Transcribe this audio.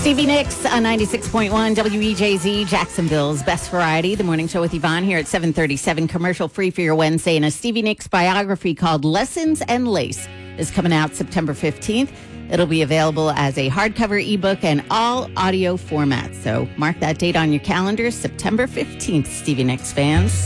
Stevie Nicks on 96.1 WEJZ, Jacksonville's Best Variety. The morning show with Yvonne here at 7:37. Commercial free for your Wednesday. And a Stevie Nicks biography called Lessons and Lace is coming out September 15th. It'll be available as a hardcover ebook and all audio formats. So mark that date on your calendar, September 15th, Stevie Nicks fans.